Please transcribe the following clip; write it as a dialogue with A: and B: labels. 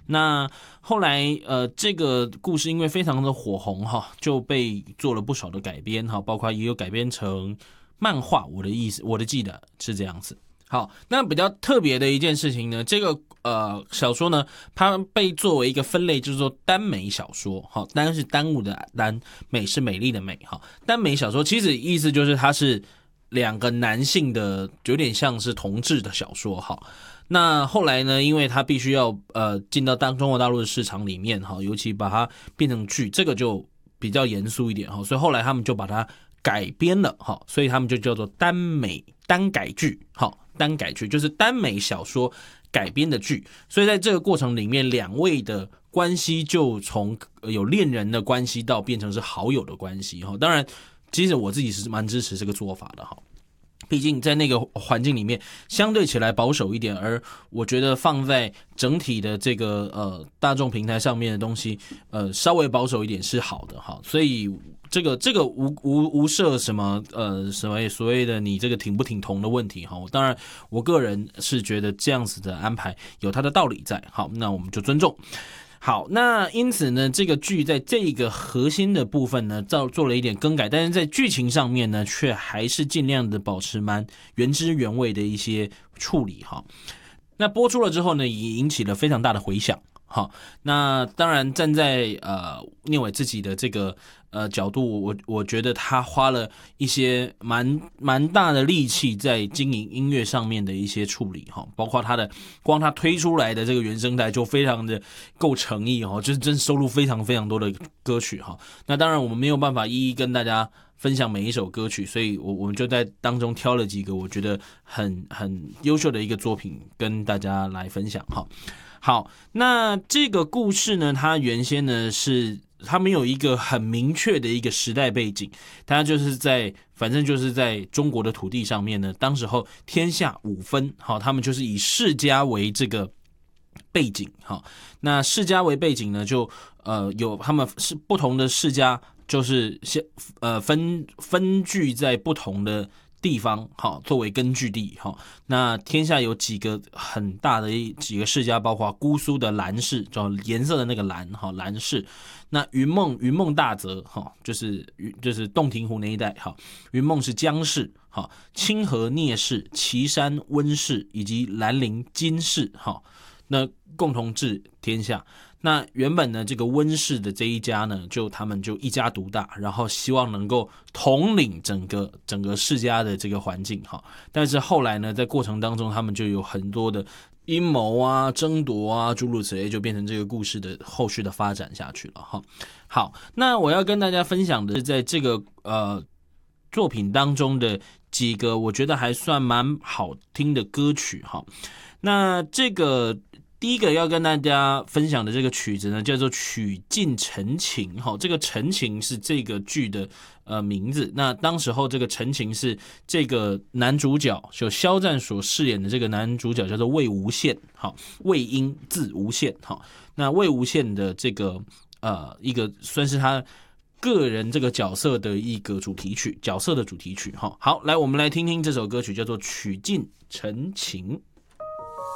A: 那后来这个故事因为非常的火红哈，就被做了不少的改编哈，包括也有改编成漫画。我的记得是这样子。好，那比较特别的一件事情呢，这个小说呢，它被作为一个分类，就是说耽美小说。好，耽是耽误的耽，美是美丽的美。哈，耽美小说其实意思就是它是两个男性的，有点像是同志的小说。哈。那后来呢？因为它必须要进到中国大陆的市场里面哈，尤其把它变成剧，这个就比较严肃一点哈，所以后来他们就把它改编了哈，所以他们就叫做耽改剧。好，耽改剧就是耽美小说改编的剧，所以在这个过程里面，两位的关系就从有恋人的关系到变成是好友的关系哈。当然，其实我自己是蛮支持这个做法的哈。毕竟在那个环境里面相对起来保守一点，而我觉得放在整体的这个大众平台上面的东西稍微保守一点是好的哈。所以这个无涉什么所谓的你这个挺不挺同的问题哈。当然我个人是觉得这样子的安排有它的道理在，好，那我们就尊重。好，那因此呢，这个剧在这个核心的部分呢，做了一点更改，但是在剧情上面呢，却还是尽量的保持蛮原汁原味的一些处理哈。那播出了之后呢，也引起了非常大的回响。好，那当然站在念伟自己的这个角度，我觉得他花了一些蛮大的力气在经营音乐上面的一些处理哈，包括光他推出来的这个原声带就非常的够诚意哈，就是真收录非常非常多的歌曲哈。那当然我们没有办法一一跟大家分享每一首歌曲，所以我们就在当中挑了几个我觉得很优秀的一个作品跟大家来分享哈。好，那这个故事呢，它原先呢是他们有一个很明确的一个时代背景，它反正就是在中国的土地上面呢，当时候天下五分，好，他们就是以世家为这个背景，好，那世家为背景呢，就有他们是不同的世家，就是分居在不同的地方，好，作为根据地，好，那天下有几个很大的几个世家，包括姑苏的蓝氏，叫颜色的那个蓝，好，蓝氏。那云梦大泽，好，就是洞庭湖那一带，好，云梦是姜氏，好，清河聂氏、岐山温氏以及兰陵金氏，好，那共同治天下。那原本呢，这个温氏的这一家呢，他们就一家独大，然后希望能够统领整个世家的这个环境哈。但是后来呢，在过程当中，他们就有很多的阴谋啊、争夺啊，诸如此类，就变成这个故事的后续的发展下去了哈。好，那我要跟大家分享的是，在这个作品当中的几个我觉得还算蛮好听的歌曲哈。那这个第一个要跟大家分享的这个曲子呢，叫做《曲尽陈情》哈。这个陈情是这个剧的名字。那当时候这个陈情是这个男主角，就肖战所饰演的这个男主角叫做魏无羡，好，魏婴字无羡，好，那魏无羡的这个一个算是他个人这个角色的一个主题曲，好，来我们来听听这首歌曲，叫做《曲尽陈情》。